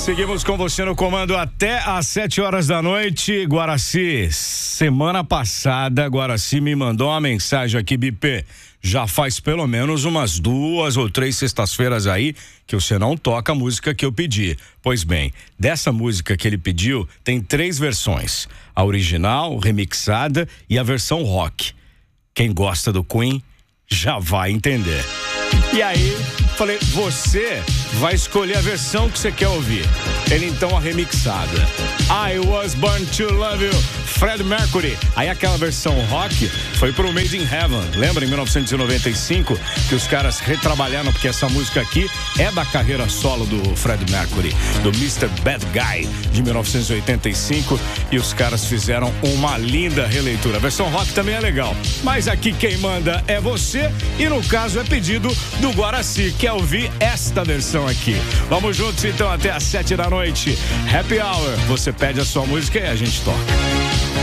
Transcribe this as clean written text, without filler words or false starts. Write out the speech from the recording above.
Seguimos com você no comando até às 7 horas da noite. Guaraci, semana passada, Guaraci me mandou uma mensagem aqui, Bipê. Já faz pelo menos umas 2 ou 3 sextas-feiras aí que você não toca a música que eu pedi. Pois bem, dessa música que ele pediu, tem 3 versões. A original, remixada e a versão rock. Quem gosta do Queen já vai entender. E aí, falei, você vai escolher a versão que você quer ouvir. Ele então a remixada. I Was Born to Love You, Fred Mercury. Aí aquela versão rock foi pro Made in Heaven. Lembra em 1995 que os caras retrabalharam, porque essa música aqui é da carreira solo do Fred Mercury, do Mr. Bad Guy de 1985, e os caras fizeram uma linda releitura. A versão rock também é legal, mas aqui quem manda é você, e no caso é pedido do Guaraci. Quer ouvir esta versão aqui? Vamos juntos então até às 7 da noite. Happy Hour. Você pede a sua música e a gente toca.